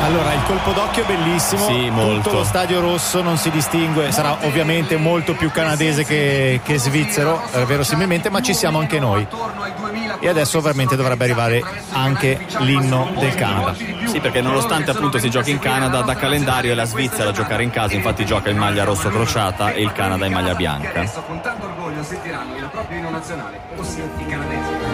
Allora, il colpo d'occhio è bellissimo. Sì, molto. Tutto lo stadio rosso non si distingue, sarà ovviamente molto più canadese che svizzero, verosimilmente, ma ci siamo anche noi. E adesso veramente dovrebbe arrivare anche l'inno del Canada. Sì, perché nonostante appunto si giochi in Canada, da calendario è la Svizzera a giocare in casa, infatti gioca in maglia rosso crociata e il Canada in maglia bianca. Con tanto orgoglio sentiranno il proprio inno nazionale, ossia il canadese.